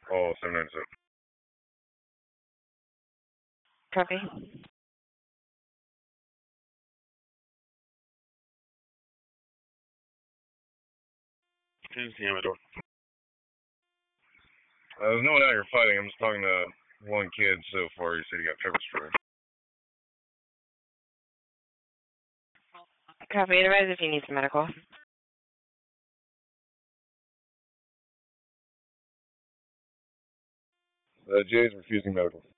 Oh, 797. Copy. Who's the Amador? There's no one out here fighting. I'm just talking to one kid so far. He said he got pepper spray. Copy. Advise if you need some medical. Jay's refusing medical.